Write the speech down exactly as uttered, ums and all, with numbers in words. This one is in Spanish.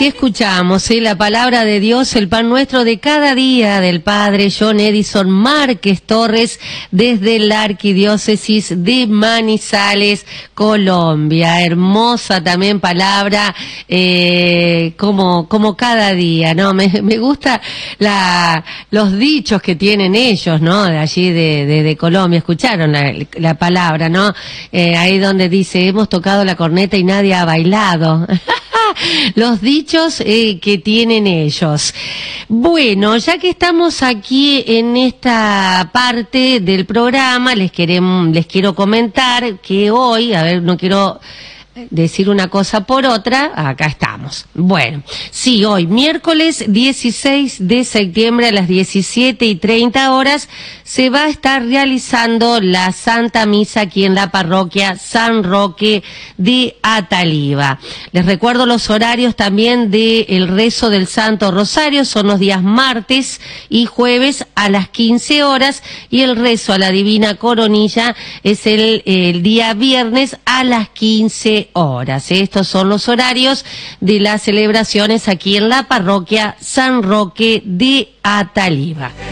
Así escuchamos, ¿sí? La palabra de Dios, el pan nuestro de cada día, del Padre John Edison Márquez Torres, desde la Arquidiócesis de Manizales, Colombia. Hermosa también palabra, eh, como, como cada día, ¿no? Me, me gusta la, los dichos que tienen ellos, ¿no? De allí de, de, de Colombia. Escucharon la, la palabra, ¿no? Eh, ahí donde dice, hemos tocado la corneta y nadie ha bailado. Los dichos eh, que tienen ellos. Bueno, ya que estamos aquí en esta parte del programa, les queremos, les quiero comentar que hoy, a ver, no quiero decir una cosa por otra, acá estamos. Bueno, sí, hoy, miércoles dieciséis de septiembre a las diecisiete y treinta horas, se va a estar realizando la Santa Misa aquí en la parroquia San Roque de Ataliva. Les recuerdo los horarios también del rezo del Santo Rosario, son los días martes y jueves a las quince horas, y el rezo a la Divina Coronilla es el, el día viernes a las quince horas. Estos son los horarios de las celebraciones aquí en la parroquia San Roque de Ataliva.